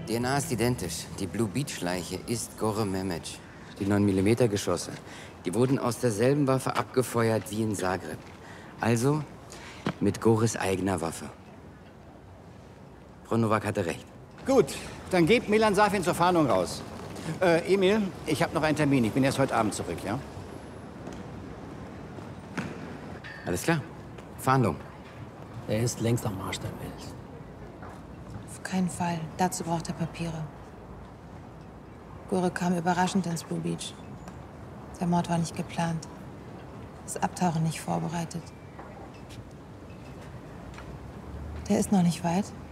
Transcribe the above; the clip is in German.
DNA ist identisch. Die Blue Beach-Leiche ist Gore Memic. Die 9mm Geschosse, die wurden aus derselben Waffe abgefeuert wie in Zagreb. Also mit Gores eigener Waffe. Frau Nowak hatte recht. Gut, dann gebt Milan Safin zur Fahndung raus. Emil, ich habe noch einen Termin. Ich bin erst heute Abend zurück, ja? Alles klar. Fahndung. Er ist längst am Arsch der Welt. Auf keinen Fall. Dazu braucht er Papiere. Gore kam überraschend ins Blue Beach. Der Mord war nicht geplant. Das Abtauchen nicht vorbereitet. Der ist noch nicht weit.